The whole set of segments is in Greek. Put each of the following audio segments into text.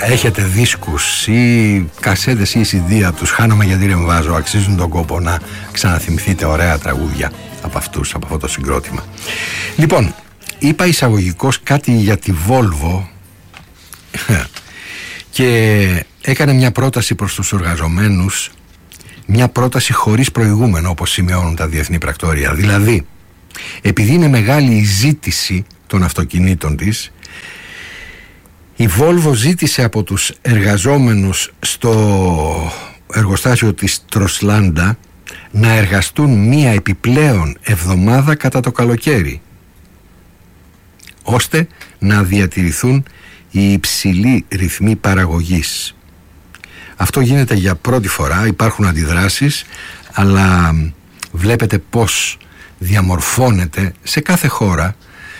έχετε δίσκους ή κασέτες ή CD από τους Χάνομαι γιατί ρεμβάζω, αξίζουν τον κόπο να ξαναθυμηθείτε ωραία τραγούδια από αυτούς, από αυτό το συγκρότημα. Λοιπόν, είπα εισαγωγικώς κάτι για τη Volvo και έκανε μια πρόταση προς τους εργαζομένους, μια πρόταση χωρίς προηγούμενο, όπως σημειώνουν τα διεθνή πρακτόρια. Δηλαδή, επειδή είναι μεγάλη η ζήτηση των αυτοκινήτων της, η Volvo ζήτησε από τους εργαζόμενους στο εργοστάσιο της Τροσλάντα να εργαστούν μία επιπλέον εβδομάδα κατά το καλοκαίρι, ώστε να διατηρηθούν οι υψηλοί ρυθμοί παραγωγής. Αυτό γίνεται για πρώτη φορά, υπάρχουν αντιδράσεις, αλλά βλέπετε πώς διαμορφώνεται σε κάθε χώρα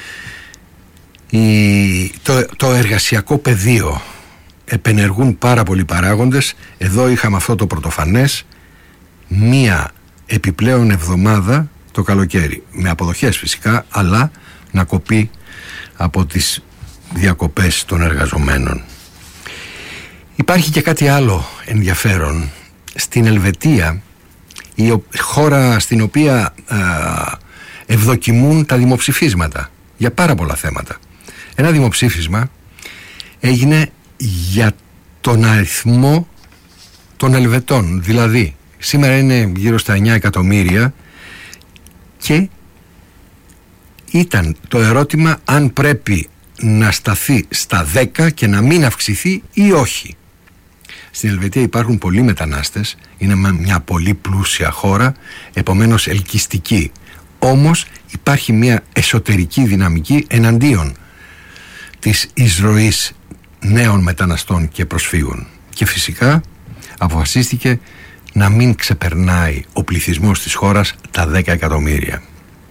το εργασιακό πεδίο. Επενεργούν πάρα πολλοί παράγοντες. Εδώ είχαμε αυτό το πρωτοφανές, μία επιπλέον εβδομάδα το καλοκαίρι, με αποδοχές φυσικά, αλλά να κοπεί από τις διακοπές των εργαζομένων. Υπάρχει και κάτι άλλο ενδιαφέρον. Στην Ελβετία, η χώρα στην οποία ευδοκιμούν τα δημοψηφίσματα για πάρα πολλά θέματα, ένα δημοψήφισμα έγινε για τον αριθμό των Ελβετών. Δηλαδή σήμερα είναι γύρω στα 9 εκατομμύρια και ήταν το ερώτημα αν πρέπει να σταθεί στα 10 και να μην αυξηθεί ή όχι. Στην Ελβετία υπάρχουν πολλοί μετανάστες, είναι μια πολύ πλούσια χώρα, επομένως ελκυστική. Όμως υπάρχει μια εσωτερική δυναμική εναντίον της εισρωής νέων μεταναστών και προσφύγων. Και φυσικά αποφασίστηκε να μην ξεπερνάει ο πληθυσμός της χώρας τα 10 εκατομμύρια.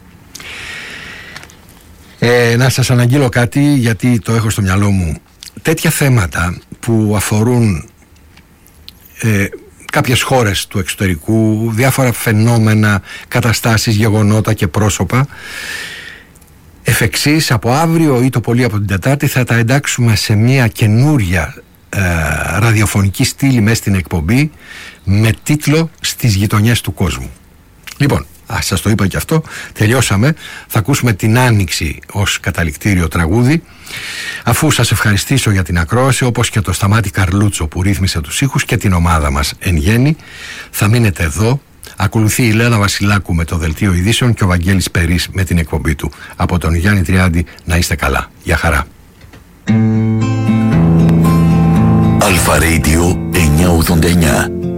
Να σας αναγγείλω κάτι, γιατί το έχω στο μυαλό μου. Τέτοια θέματα που αφορούν κάποιες χώρες του εξωτερικού, διάφορα φαινόμενα, καταστάσεις, γεγονότα και πρόσωπα, εφ' εξής, από αύριο ή το πολύ από την Τετάρτη θα τα εντάξουμε σε μια καινούρια ραδιοφωνική στήλη μέσα στην εκπομπή με τίτλο «Στις γειτονιές του κόσμου». Λοιπόν, σας το είπα και αυτό, τελειώσαμε. Θα ακούσουμε την Άνοιξη ως καταληκτήριο τραγούδι. Αφού σας ευχαριστήσω για την ακρόαση, όπως και το Σταμάτη Καρλούτσο που ρύθμισε τους ήχους και την ομάδα μας εν γέννη, θα μείνετε εδώ. Ακολουθεί η Λένα Βασιλάκου με το Δελτίο Ειδήσεων και ο Βαγγέλης Περής με την εκπομπή του. Από τον Γιάννη Τριάντη, να είστε καλά. Γεια χαρά. Αλφα Radio 989.